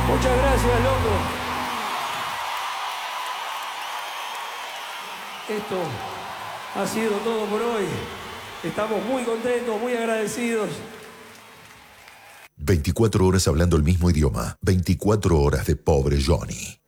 Muchas gracias, loco. Esto ha sido todo por hoy. Estamos muy contentos, muy agradecidos. 24 horas hablando el mismo idioma. 24 horas de Pobre Johnny.